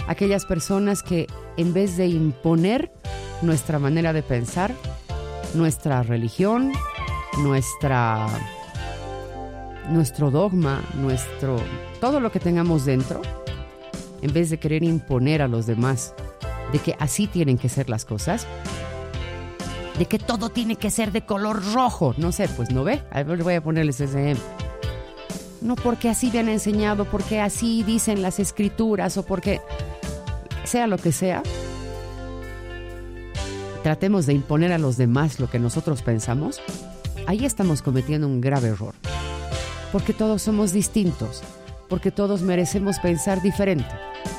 Aquellas personas que en vez de imponer nuestra manera de pensar, nuestra religión, nuestro dogma, todo lo que tengamos dentro, en vez de querer imponer a los demás de que así tienen que ser las cosas, de que todo tiene que ser de color rojo, no sé, pues no ve, a ver, voy a ponerles ese ejemplo. No porque así me han enseñado, porque así dicen las escrituras o porque sea lo que sea, tratemos de imponer a los demás lo que nosotros pensamos. Ahí estamos cometiendo un grave error, porque todos somos distintos, porque todos merecemos pensar diferente.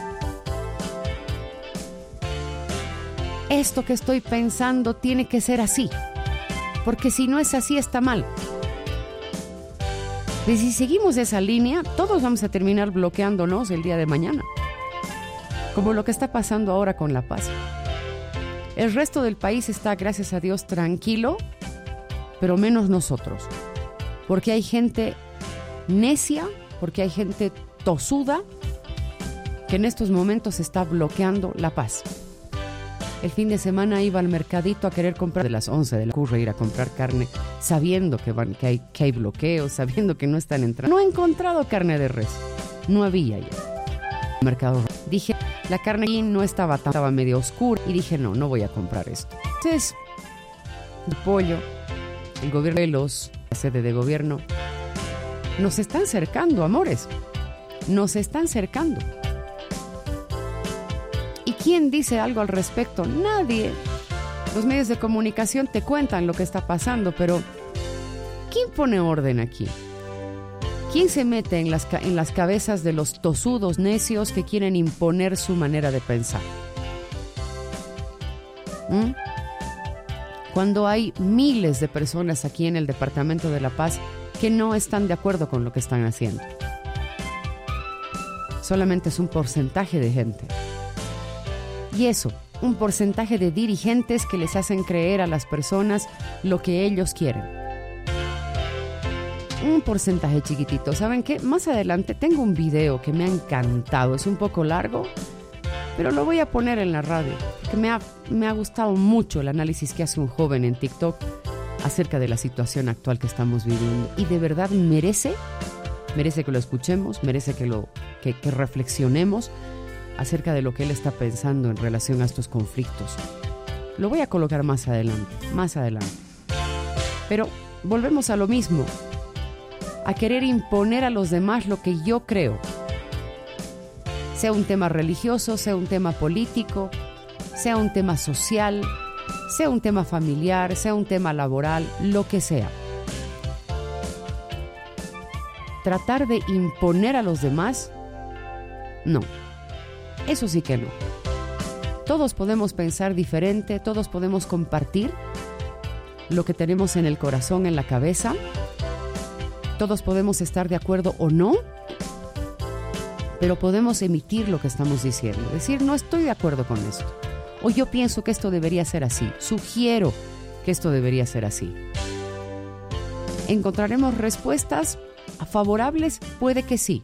Esto que estoy pensando tiene que ser así, porque si no es así está mal. Y si seguimos esa línea, todos vamos a terminar bloqueándonos el día de mañana, como lo que está pasando ahora con La Paz. El resto del país está, gracias a Dios, tranquilo, pero menos nosotros, porque hay gente necia, porque hay gente tosuda que en estos momentos está bloqueando la paz. El fin de semana iba al mercadito a querer comprar de las 11 de la ocurre ir a comprar carne, sabiendo que hay bloqueos, sabiendo que no están entrando. No he encontrado carne de res, no había ya. Mercado. Dije, la carne ahí no estaba medio oscura y dije, no voy a comprar esto. Entonces, el pollo, el gobierno, la sede de gobierno, nos están cercando, amores, nos están cercando. ¿Y quién dice algo al respecto? Nadie. Los medios de comunicación te cuentan lo que está pasando, pero ¿quién pone orden aquí? ¿Quién se mete en las cabezas de los tosudos necios que quieren imponer su manera de pensar? Cuando hay miles de personas aquí en el Departamento de La Paz que no están de acuerdo con lo que están haciendo. Solamente es un porcentaje de gente. Y eso, un porcentaje de dirigentes que les hacen creer a las personas lo que ellos quieren. Un porcentaje chiquitito. ¿Saben qué? Más adelante tengo un video que me ha encantado. Es un poco largo, pero lo voy a poner en la radio, porque me ha gustado mucho el análisis que hace un joven en TikTok acerca de la situación actual que estamos viviendo. Y de verdad merece que lo escuchemos, merece que reflexionemos acerca de lo que él está pensando en relación a estos conflictos. Lo voy a colocar más adelante. Pero volvemos a lo mismo, a querer imponer a los demás lo que yo creo. Sea un tema religioso, sea un tema político, sea un tema social, sea un tema familiar, sea un tema laboral, lo que sea. Tratar de imponer a los demás, no. Eso sí que no. Todos podemos pensar diferente, todos podemos compartir lo que tenemos en el corazón, en la cabeza. Todos podemos estar de acuerdo o no, pero podemos emitir lo que estamos diciendo. Decir, no estoy de acuerdo con esto. O yo pienso que esto debería ser así. Sugiero que esto debería ser así. ¿Encontraremos respuestas favorables? Puede que sí.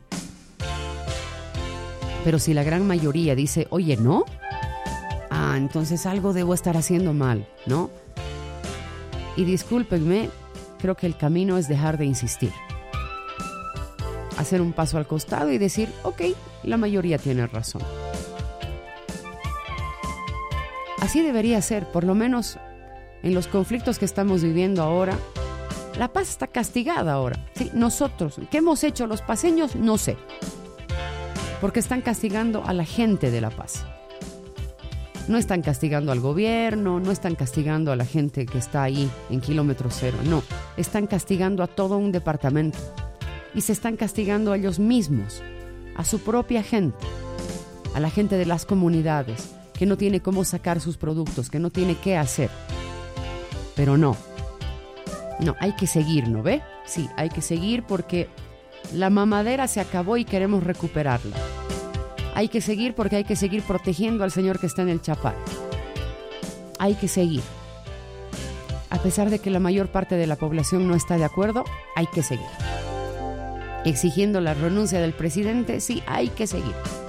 Pero si la gran mayoría dice, oye, ¿no? Entonces algo debo estar haciendo mal, ¿no? Y discúlpenme, creo que el camino es dejar de insistir. Hacer un paso al costado y decir, ok, la mayoría tiene razón. Así debería ser, por lo menos en los conflictos que estamos viviendo ahora. La paz está castigada ahora. ¿Sí? Nosotros, ¿qué hemos hecho los paceños? No sé. Porque están castigando a la gente de La Paz. No están castigando al gobierno, no están castigando a la gente que está ahí en kilómetro cero, no. Están castigando a todo un departamento. Y se están castigando a ellos mismos, a su propia gente, a la gente de las comunidades, que no tiene cómo sacar sus productos, que no tiene qué hacer. Pero no, hay que seguir, ¿no ve? Sí, hay que seguir porque la mamadera se acabó y queremos recuperarla. Hay que seguir porque hay que seguir protegiendo al señor que está en el Chapar. Hay que seguir. A pesar de que la mayor parte de la población no está de acuerdo, hay que seguir. Exigiendo la renuncia del presidente, sí, hay que seguir.